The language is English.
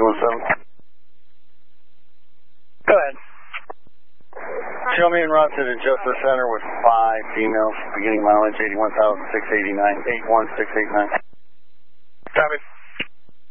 217. Go ahead. Show me en route to the Justice Center with 5 females, beginning mileage 81,689, 81689. Copy.